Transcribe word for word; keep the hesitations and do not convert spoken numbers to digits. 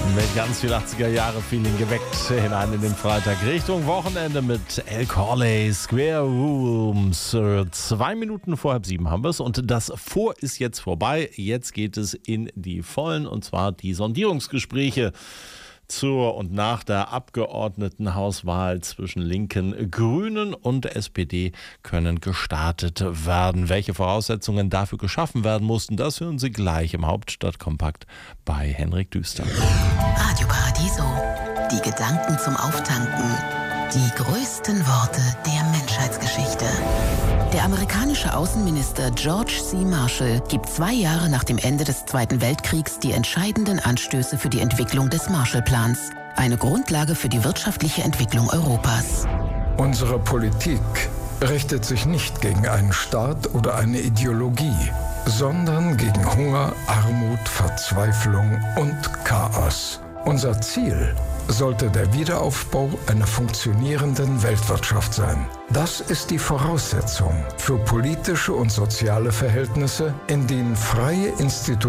Mit ganz viel achtziger-Jahre-Feeling geweckt hinein in den Freitag Richtung Wochenende mit El Corley Square Rooms. Zwei Minuten vor halb sieben haben wir es und das Vor ist jetzt vorbei. Jetzt geht es in die Vollen und zwar die Sondierungsgespräche zur und nach der Abgeordnetenhauswahl zwischen Linken, Grünen und S P D können gestartet werden. Welche Voraussetzungen dafür geschaffen werden mussten, das hören Sie gleich im Hauptstadtkompakt bei Henrik Düster. Radio Paradiso. Die Gedanken zum Auftanken. Die größten Worte der Menschheitsgeschichte. Der amerikanische Außenminister George C. Marshall gibt zwei Jahre nach dem Ende des Zweiten Weltkriegs die entscheidenden Anstöße für die Entwicklung des Marshallplans, eine Grundlage für die wirtschaftliche Entwicklung Europas. Unsere Politik richtet sich nicht gegen einen Staat oder eine Ideologie, sondern gegen Hunger, Armut, Verzweiflung und Chaos. Unser Ziel sollte der Wiederaufbau einer funktionierenden Weltwirtschaft sein. Das ist die Voraussetzung für politische und soziale Verhältnisse, in denen freie Institutionen